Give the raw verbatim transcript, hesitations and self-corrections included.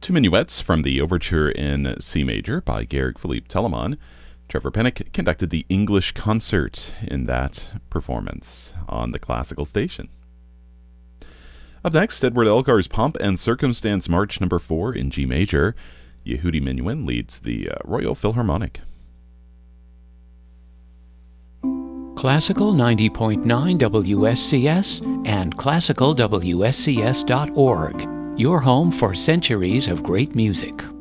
Two minuets from the Overture in C major by Georg Philipp Telemann. Trevor Pennock conducted the English concert in that performance on the classical station. Up next, Edward Elgar's Pomp and Circumstance March number four in G major. Yehudi Menuhin leads the uh, Royal Philharmonic. Classical ninety point nine W S C S and classical W S C S dot org. Your home for centuries of great music.